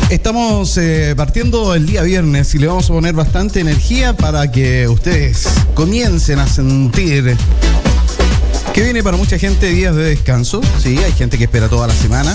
Estamos partiendo el día viernes y le vamos a poner bastante energía para que ustedes comiencen a sentir que viene para mucha gente días de descanso. Sí, hay gente que espera toda la semana.